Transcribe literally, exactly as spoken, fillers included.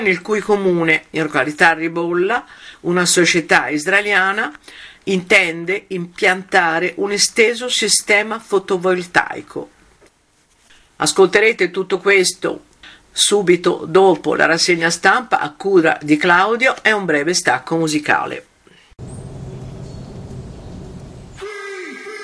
nel cui comune, in località Ribolla, una società israeliana intende impiantare un esteso sistema fotovoltaico. Ascolterete tutto questo subito dopo la rassegna stampa a cura di Claudio e un breve stacco musicale.